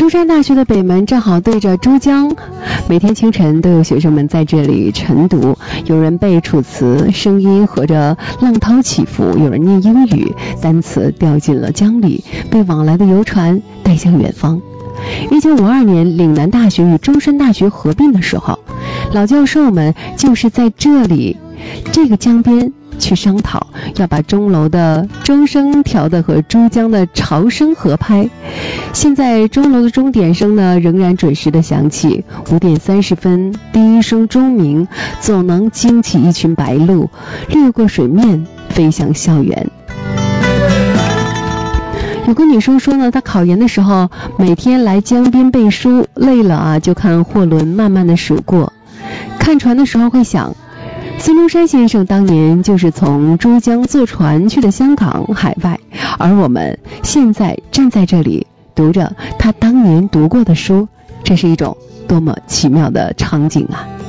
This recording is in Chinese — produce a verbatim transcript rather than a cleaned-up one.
中山大学的北门正好对着珠江，每天清晨都有学生们在这里晨读，有人背楚辞，声音和着浪涛起伏，有人念英语，单词掉进了江里，被往来的游船带向远方。一九五二年岭南大学与中山大学合并的时候，老教授们就是在这里这个江边去商讨，要把钟楼的钟声调的和珠江的潮声合拍。现在钟楼的钟点声呢，仍然准时的响起，五点三十分，第一声钟鸣总能惊起一群白鹭，掠过水面飞向校园。有个女生说呢，她考研的时候每天来江边背书，累了啊就看货轮慢慢的数过，看船的时候会想，孙中山先生当年就是从珠江坐船去的香港海外，而我们现在站在这里读着他当年读过的书，这是一种多么奇妙的场景啊。